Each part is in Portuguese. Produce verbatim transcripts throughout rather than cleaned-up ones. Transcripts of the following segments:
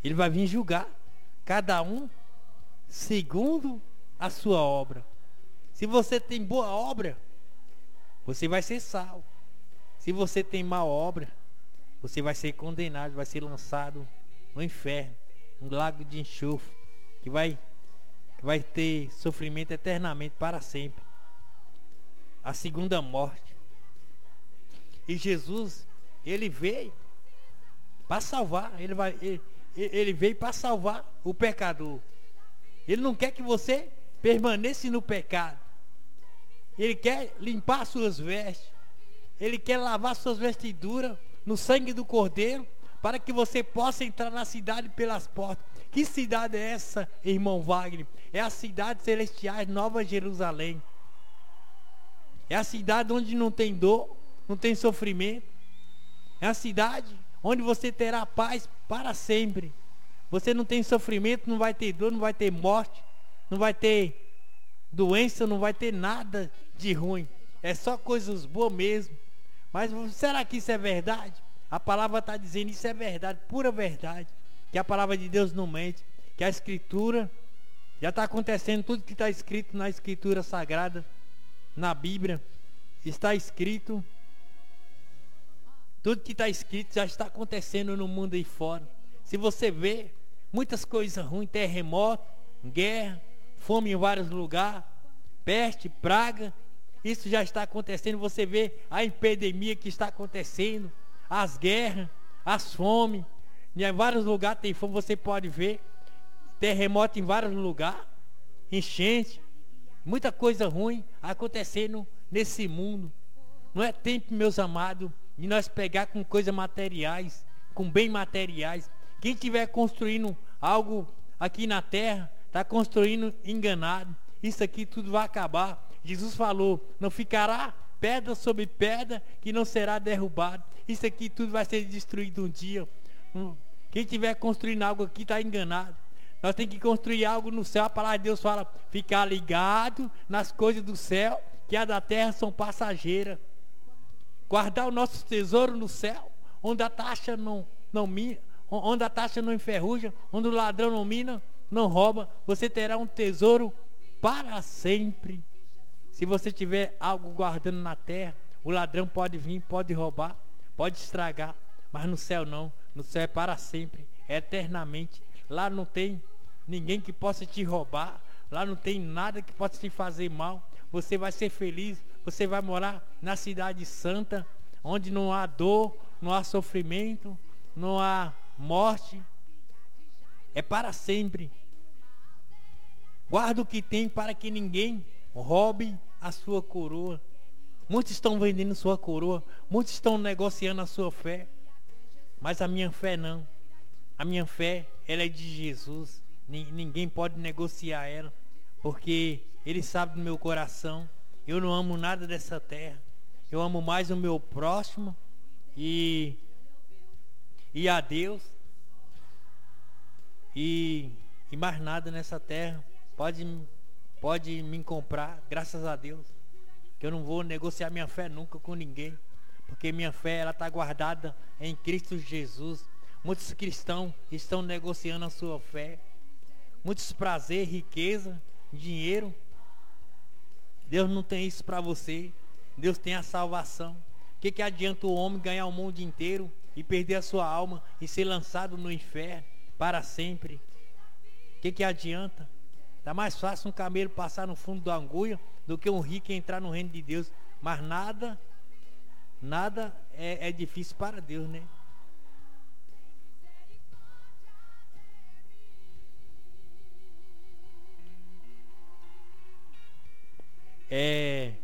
Ele vai vir julgar cada um segundo a sua obra. Se você tem boa obra, você vai ser salvo. Se você tem má obra, você vai ser condenado, vai ser lançado no inferno, um lago de enxofre, que vai, que vai ter sofrimento eternamente para sempre. A segunda morte. E Jesus, ele veio para salvar, ele, vai, ele, ele veio para salvar o pecador. Ele não quer que você permaneça no pecado. Ele quer limpar suas vestes. Ele quer lavar suas vestiduras no sangue do Cordeiro, para que você possa entrar na cidade pelas portas. Que cidade é essa, irmão Wagner? É a cidade celestial, Nova Jerusalém. É a cidade onde não tem dor, não tem sofrimento. É a cidade onde você terá paz para sempre. Você não tem sofrimento, não vai ter dor, não vai ter morte, não vai ter doença, não vai ter nada de ruim. É só coisas boas mesmo. Mas será que isso é verdade? A palavra está dizendo isso é verdade, pura verdade. Que a palavra de Deus não mente. Que a escritura já está acontecendo, tudo que está escrito na escritura sagrada, na Bíblia, está escrito. Tudo que está escrito já está acontecendo no mundo aí fora. Se você vê muitas coisas ruins, terremoto, guerra, fome em vários lugares, peste, praga, isso já está acontecendo. Você vê a epidemia que está acontecendo, as guerras, as fomes, em vários lugares tem fome, você pode ver terremoto em vários lugares, enchente, muita coisa ruim acontecendo nesse mundo. Não é tempo, meus amados, de nós pegar com coisas materiais, com bem materiais. Quem estiver construindo algo aqui na terra, está construindo enganado. Isso aqui tudo vai acabar. Jesus falou, não ficará pedra sobre pedra que não será derrubado. Isso aqui tudo vai ser destruído um dia. Quem estiver construindo algo aqui está enganado. Nós temos que construir algo no céu. A palavra de Deus fala, ficar ligado nas coisas do céu, que as da terra são passageiras. Guardar o nosso tesouro no céu, onde a taxa não, não mina, onde a taxa não enferruja, onde o ladrão não mina, não rouba. Você terá um tesouro para sempre. Se você tiver algo guardando na terra, o ladrão pode vir, pode roubar, pode estragar, mas no céu não. No céu é para sempre, é eternamente. Lá não tem ninguém que possa te roubar, lá não tem nada que possa te fazer mal. Você vai ser feliz, você vai morar na cidade santa, onde não há dor, não há sofrimento, não há morte. É para sempre. Guarda o que tem para que ninguém roube a sua coroa. Muitos estão vendendo sua coroa, muitos estão negociando a sua fé, mas a minha fé não. A minha fé, ela é de Jesus. Ninguém pode negociar ela, porque Ele sabe do meu coração. Eu não amo nada dessa terra. Eu amo mais o meu próximo e, e a Deus. E, e mais nada nessa terra pode, pode me comprar, graças a Deus. Que eu não vou negociar minha fé nunca com ninguém, porque minha fé ela está guardada em Cristo Jesus. Muitos cristãos estão negociando a sua fé. Muitos prazer, riqueza, dinheiro. Deus não tem isso para você. Deus tem a salvação. O que, que adianta o homem ganhar o mundo inteiro e perder a sua alma e ser lançado no inferno para sempre? O que, que adianta? Dá mais fácil um camelo passar no fundo da agulha do que um rico entrar no reino de Deus. Mas nada, nada é, é difícil para Deus, né? É,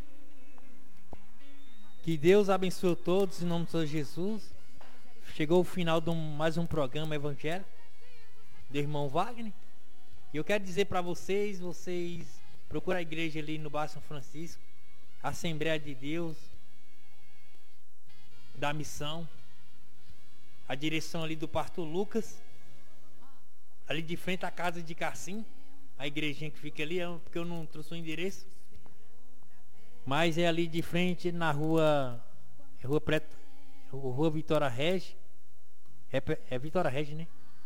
que Deus abençoe todos em nome do Senhor Jesus. Chegou o final de um, mais um programa evangélico do irmão Wagner. E eu quero dizer para vocês, vocês procuram a igreja ali no bairro São Francisco, Assembleia de Deus da Missão, a direção ali do pastor Lucas, ali de frente à casa de Cassim, a igrejinha que fica ali, porque eu não trouxe o endereço. Mas é ali de frente na rua, é rua Preto, rua Vitória Regi, é, é Vitória Regi, né?